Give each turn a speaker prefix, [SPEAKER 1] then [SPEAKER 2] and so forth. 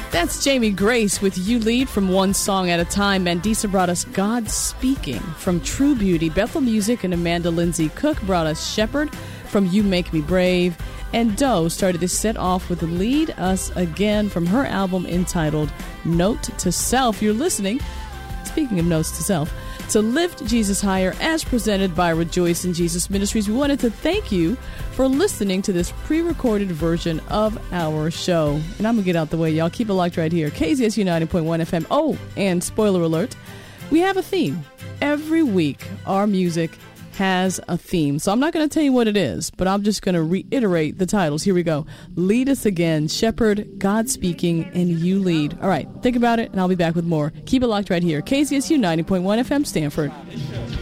[SPEAKER 1] That's Jamie Grace with You Lead from One Song at a Time. Mandisa brought us God Speaking from True Beauty. Bethel Music and Amanda Lindsay Cook brought us Shepherd from You Make Me Brave. And Doe started this set off with Lead Us Again from her album entitled Note to Self. You're listening, speaking of notes to self, to Lift Jesus Higher as presented by Rejoice in Jesus Ministries. We wanted to thank you for listening to this pre-recorded version of our show. And I'm going to get out the way, y'all. Keep it locked right here. KZSU 90.1 FM. Oh, and spoiler alert, we have a theme. Every week, our music has a theme. So I'm not going to tell you what it is, but I'm just going to reiterate the titles. Here we go. Lead Us Again, Shepherd, God Speaking, and You Lead. All right, think about it, and I'll be back with more. Keep it locked right here. KZSU 90.1 FM, Stanford.